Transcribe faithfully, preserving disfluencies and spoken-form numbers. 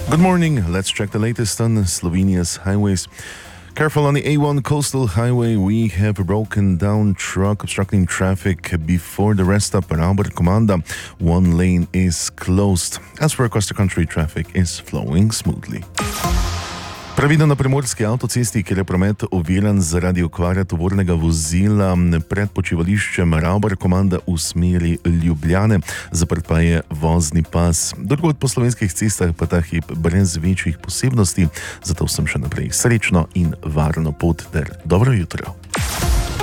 Good morning. Let's check the latest on Slovenia's highways. Careful on the A one coastal highway. We have a broken down truck obstructing traffic before the rest stop at Albert Komanda. One lane is closed. As for across the country, traffic is flowing smoothly. Previdno na primorski avtocesti, kjer je promet oviran zaradi okvare tovornega vozila pred počivališčem Ravbar Komanda v smeri Ljubljane, zaprt pa je vozni pas. Drugod po slovenskih cestah pa ta hip brez večjih posebnosti, zato sem še naprej srečno in varno pot ter dobro jutro.